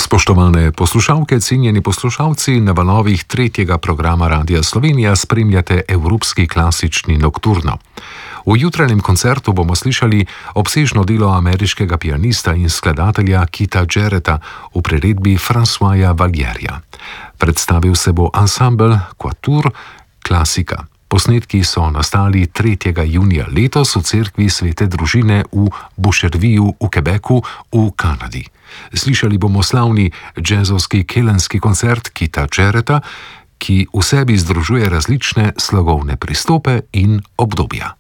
Spoštovane poslušalke, cenjeni poslušalci, na valovih tretjega programa Radia Slovenija spremljate Evropski klasični nokturno. V jutranjem koncertu bomo slišali obsežno delo ameriškega pianista in skladatelja Keitha Jarretta v priredbi Françoisa Valierja. Predstavil se bo ansambel Quatuor Classica. Posnetki so nastali 3. junija letos v cerkvi Svete družine v Bouchervilleu v Quebecu v Kanadi. Slišali bomo slavni džezovski kelenski koncert Keitha Jarretta, ki v sebi združuje različne slogovne pristope in obdobja.